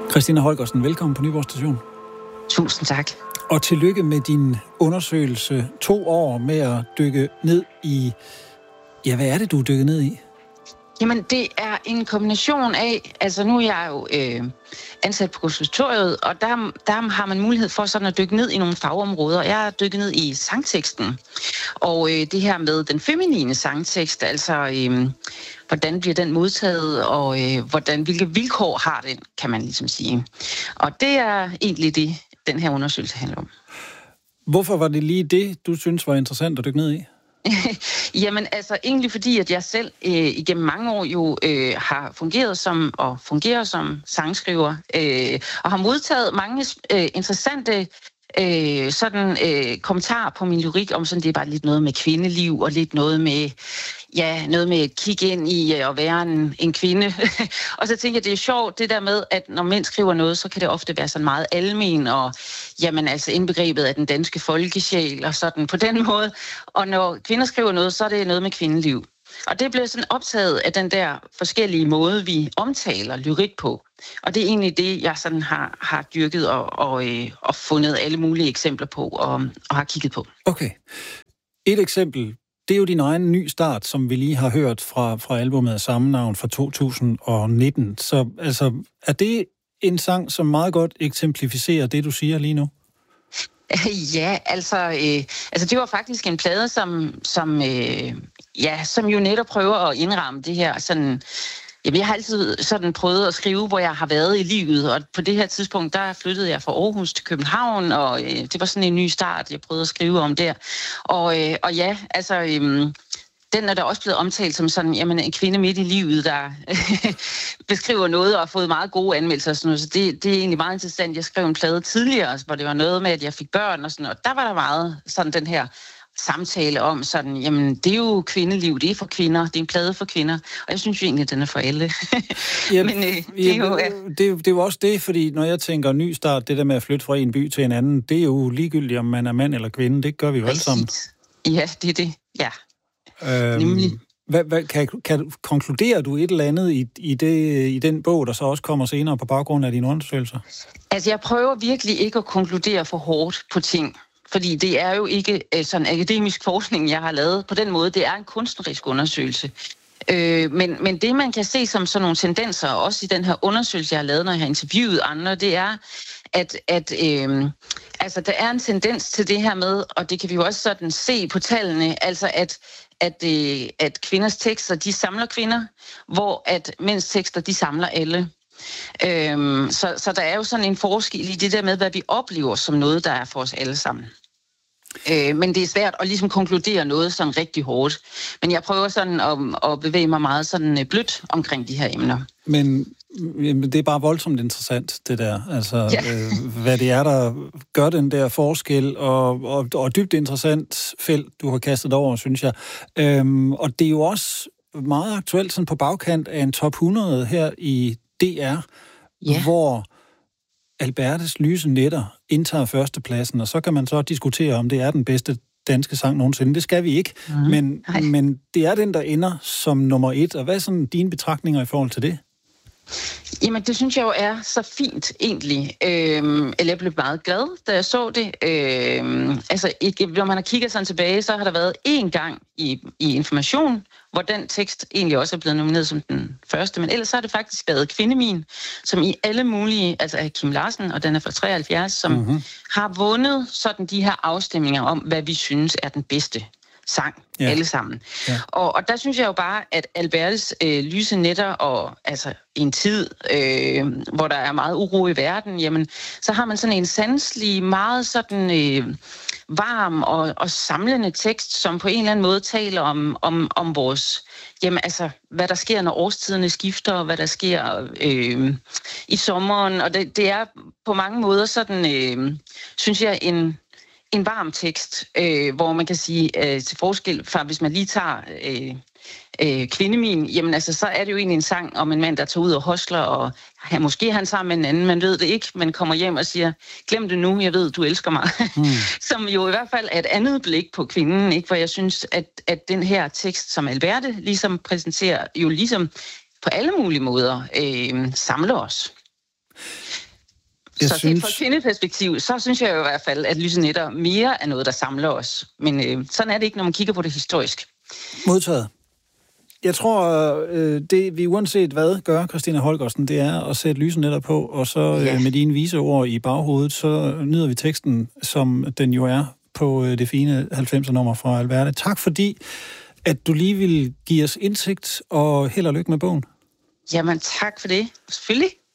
Christina Holgersen, velkommen på Nyborg Station. Tusind tak. Og tillykke med din undersøgelse. 2 år med at dykke ned i... Ja, hvad er det, du er dykket ned i? Jamen, det er en kombination af... Altså, nu er jeg jo ansat på konsultoriet, og der har man mulighed for sådan at dykke ned i nogle fagområder. Jeg er dykket ned i sangteksten. Og det her med den feminine sangtekst, altså... hvordan bliver den modtaget, og hvilke vilkår har den, kan man ligesom sige. Og det er egentlig det, den her undersøgelse handler om. Hvorfor var det lige det, du synes var interessant at dykke ned i? Jamen altså egentlig fordi, at jeg selv igennem mange år jo har fungerer som sangskriver, og har modtaget mange interessante kommentarer på min lyrik om sådan, det er bare lidt noget med kvindeliv, og lidt noget med at kigge ind i at være en kvinde. Og så tænker jeg, det er sjovt, det der med, at når mænd skriver noget, så kan det ofte være sådan meget almen, og jamen altså indbegrebet af den danske folkesjæl, og sådan på den måde. Og når kvinder skriver noget, så er det noget med kvindeliv. Og det blev sådan optaget af den der forskellige måde, vi omtaler lyrik på. Og det er egentlig det, jeg sådan har dyrket og fundet alle mulige eksempler på og har kigget på. Okay. Et eksempel, det er jo din egen ny start, som vi lige har hørt fra albumet af samme navn fra 2019. Så altså, er det en sang, som meget godt eksemplificerer det, du siger lige nu? Ja, altså det var faktisk en plade, som jo netop prøver at indramme det her sådan. Jeg har altid sådan prøvet at skrive, hvor jeg har været i livet, og på det her tidspunkt, der flyttede jeg fra Aarhus til København, og det var sådan en ny start, jeg prøvede at skrive om der. Og ja, altså, den er der også blevet omtalt som sådan, jamen en kvinde midt i livet, der beskriver noget og har fået meget gode anmeldelser og sådan noget, så det er egentlig meget interessant. Jeg skrev en plade tidligere, hvor det var noget med, at jeg fik børn og sådan noget, og der var der meget sådan den her samtale om sådan, jamen det er jo kvindeliv, det er for kvinder, det er en plade for kvinder, og jeg synes jo egentlig, at den er for alle. Det er jo også det, fordi når jeg tænker ny start, det der med at flytte fra en by til en anden, det er jo ligegyldigt, om man er mand eller kvinde, det gør vi jo alle sammen. Ja, det er det, ja. Nemlig. Konkluderer du et eller andet i den bog, der så også kommer senere på baggrund af dine undersøgelser? Altså, jeg prøver virkelig ikke at konkludere for hårdt på ting. Fordi det er jo ikke sådan akademisk forskning, jeg har lavet på den måde. Det er en kunstnerisk undersøgelse. Men det, man kan se som sådan nogle tendenser, også i den her undersøgelse, jeg har lavet, når jeg har interviewet andre, det er, at der er en tendens til det her med, og det kan vi jo også sådan se på tallene, altså at kvinders tekster, de samler kvinder, hvor at mænds tekster, de samler alle. Så der er jo sådan en forskel i det der med, hvad vi oplever som noget, der er for os alle sammen. Men det er svært at ligesom konkludere noget sådan rigtig hårdt. Men jeg prøver sådan at bevæge mig meget sådan blødt omkring de her emner. Men det er bare voldsomt interessant, det der. Altså, hvad det er, der gør den der forskel, og dybt interessant felt, du har kastet over, synes jeg. Og det er jo også meget aktuelt sådan på bagkant af en top 100 her i DR, hvor Albertes Lyse Nætter indtager førstepladsen, og så kan man så diskutere, om det er den bedste danske sang nogensinde. Det skal vi ikke, men det er den, der ender som nummer 1. Og hvad er sådan dine betragtninger i forhold til det? Jamen, det synes jeg jo er så fint, egentlig. Jeg blev meget glad, da jeg så det. Når man har kigget sådan tilbage, så har der været én gang i Information, hvor den tekst egentlig også er blevet nomineret som den første, men ellers har det faktisk været Kvindemin, som i alle mulige, altså af Kim Larsen, og den er fra 73, som har vundet sådan de her afstemninger om, hvad vi synes er den bedste sang, alle sammen. Ja. Og der synes jeg jo bare, at Albertes Lyse Nætter, og altså i en tid, hvor der er meget uro i verden, jamen, så har man sådan en sanselig, meget sådan varm og samlende tekst, som på en eller anden måde taler om vores, jamen altså, hvad der sker, når årstiderne skifter, og hvad der sker i sommeren, og det er på mange måder sådan, synes jeg, en varm tekst, hvor man kan sige, til forskel fra, hvis man lige tager Kvindemin, jamen altså, så er det jo egentlig en sang om en mand, der tager ud og hostler, og måske er han sammen med en anden, man ved det ikke, men kommer hjem og siger, glem det nu, jeg ved, du elsker mig. Som jo i hvert fald er et andet blik på kvinden, ikke? For jeg synes, at den her tekst, som Alberte ligesom præsenterer, jo ligesom på alle mulige måder samler os. Set fra kvindeperspektiv, så synes jeg jo i hvert fald, at lyse nætter mere er noget, der samler os. Men sådan er det ikke, når man kigger på det historisk. Modtaget. Jeg tror, det vi uanset hvad gør, Christina Holgersen, det er at sætte lyse nætter på, og så med dine vise ord i baghovedet, så nyder vi teksten, som den jo er på det fine 90'er-nummer fra Alverde. Tak fordi, at du lige vil give os indsigt, og held og lykke med bogen. Jamen tak for det. Selvfølgelig.